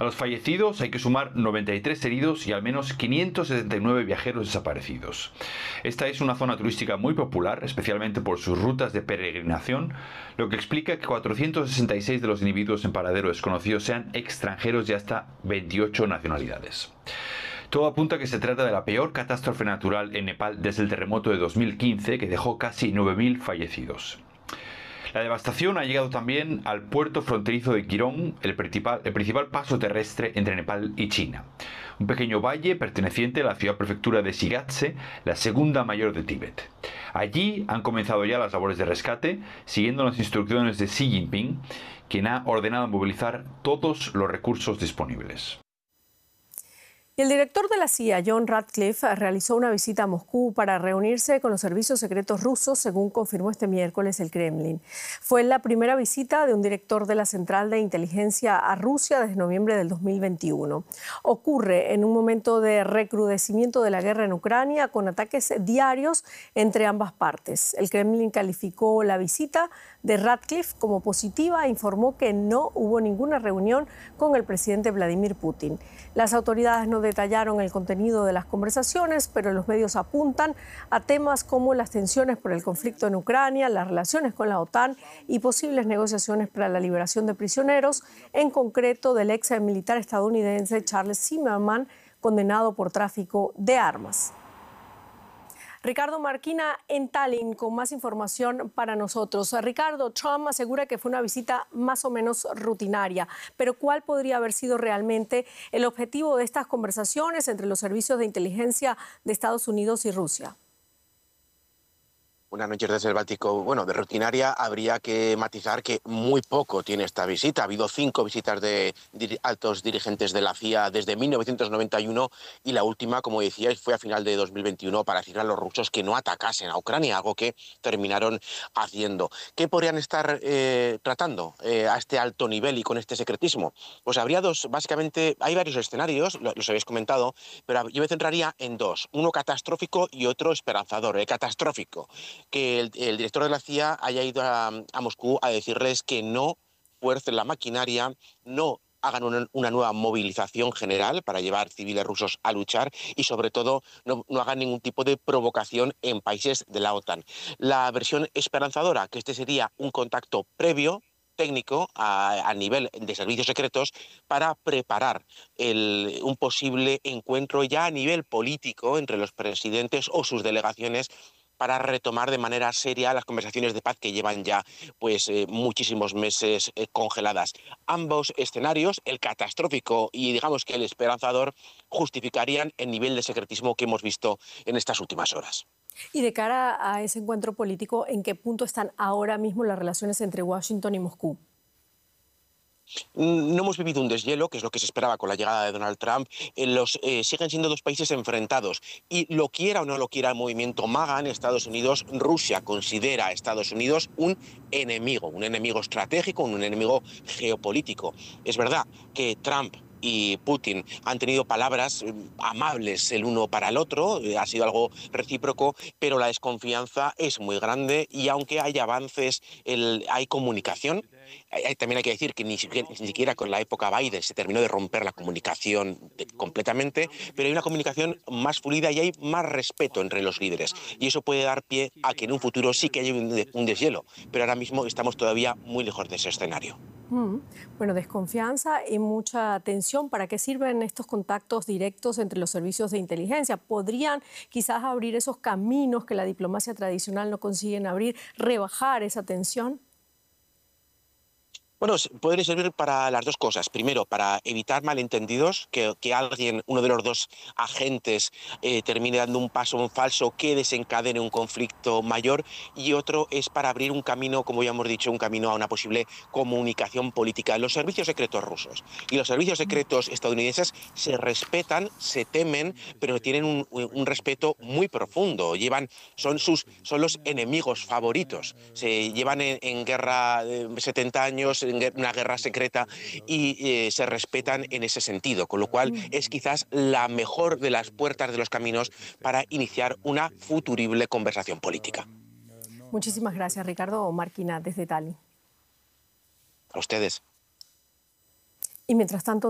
A los fallecidos hay que sumar 93 heridos y al menos 579 viajeros desaparecidos. Esta es una zona turística muy popular, especialmente por sus rutas de peregrinación, lo que explica que 466 de los individuos en paradero desconocido sean extranjeros de hasta 28 nacionalidades. Todo apunta a que se trata de la peor catástrofe natural en Nepal desde el terremoto de 2015, que dejó casi 9.000 fallecidos. La devastación ha llegado también al puerto fronterizo de Kirong, el principal paso terrestre entre Nepal y China. Un pequeño valle perteneciente a la ciudad-prefectura de Shigatse, la segunda mayor de Tíbet. Allí han comenzado ya las labores de rescate, siguiendo las instrucciones de Xi Jinping, quien ha ordenado movilizar todos los recursos disponibles. Y el director de la CIA, John Ratcliffe, realizó una visita a Moscú para reunirse con los servicios secretos rusos, según confirmó este miércoles el Kremlin. Fue la primera visita de un director de la Central de Inteligencia a Rusia desde noviembre del 2021. Ocurre en un momento de recrudecimiento de la guerra en Ucrania, con ataques diarios entre ambas partes. El Kremlin calificó la visita de Ratcliffe como positiva e informó que no hubo ninguna reunión con el presidente Vladimir Putin. Las autoridades no detallaron el contenido de las conversaciones, pero los medios apuntan a temas como las tensiones por el conflicto en Ucrania, las relaciones con la OTAN y posibles negociaciones para la liberación de prisioneros, en concreto del ex militar estadounidense Charles Zimmerman, condenado por tráfico de armas. Ricardo Marquina en Tallinn con más información para nosotros. Ricardo, Trump asegura que fue una visita más o menos rutinaria, pero ¿cuál podría haber sido realmente el objetivo de estas conversaciones entre los servicios de inteligencia de Estados Unidos y Rusia? Buenas noches desde el Báltico. Bueno, de rutinaria habría que matizar que muy poco tiene esta visita. Ha habido 5 visitas de altos dirigentes de la CIA desde 1991 y la última, como decíais, fue a final de 2021 para decir a los rusos que no atacasen a Ucrania, algo que terminaron haciendo. ¿Qué podrían estar tratando a este alto nivel y con este secretismo? Pues habría básicamente, hay varios escenarios, los habéis comentado, pero yo me centraría en 2, uno catastrófico y otro esperanzador. El catastrófico, que el director de la CIA haya ido a Moscú a decirles que no fuercen la maquinaria, no hagan una nueva movilización general para llevar civiles rusos a luchar y, sobre todo, no hagan ningún tipo de provocación en países de la OTAN. La versión esperanzadora, que este sería un contacto previo, técnico, a nivel de servicios secretos, para preparar un posible encuentro ya a nivel político entre los presidentes o sus delegaciones, para retomar de manera seria las conversaciones de paz que llevan ya muchísimos meses congeladas. Ambos escenarios, el catastrófico y digamos que el esperanzador, justificarían el nivel de secretismo que hemos visto en estas últimas horas. Y de cara a ese encuentro político, ¿en qué punto están ahora mismo las relaciones entre Washington y Moscú? No hemos vivido un deshielo, que es lo que se esperaba con la llegada de Donald Trump. Siguen siendo 2 países enfrentados. Y lo quiera o no lo quiera el movimiento MAGA en Estados Unidos, Rusia considera a Estados Unidos un enemigo estratégico, un enemigo geopolítico. Es verdad que Trump y Putin han tenido palabras amables el uno para el otro, ha sido algo recíproco, pero la desconfianza es muy grande y aunque hay avances, hay comunicación. También hay que decir que ni siquiera con la época Biden se terminó de romper la comunicación completamente, pero hay una comunicación más fluida y hay más respeto entre los líderes. Y eso puede dar pie a que en un futuro sí que haya un deshielo, pero ahora mismo estamos todavía muy lejos de ese escenario. Bueno, desconfianza y mucha tensión. ¿Para qué sirven estos contactos directos entre los servicios de inteligencia? ¿Podrían quizás abrir esos caminos que la diplomacia tradicional no consiguen abrir, rebajar esa tensión? Bueno, puede servir para las 2 cosas. Primero, para evitar malentendidos, que alguien, uno de los 2 agentes, termine dando un paso en falso que desencadene un conflicto mayor. Y otro es para abrir un camino, como ya hemos dicho, un camino a una posible comunicación política. Los servicios secretos rusos y los servicios secretos estadounidenses se respetan, se temen, pero tienen un respeto muy profundo. Son los enemigos favoritos. Se llevan en guerra 70 años, una guerra secreta y se respetan en ese sentido, con lo cual es quizás la mejor de las puertas de los caminos para iniciar una futurible conversación política. Muchísimas gracias, Ricardo Marquina, desde Tallinn. A ustedes. Y mientras tanto,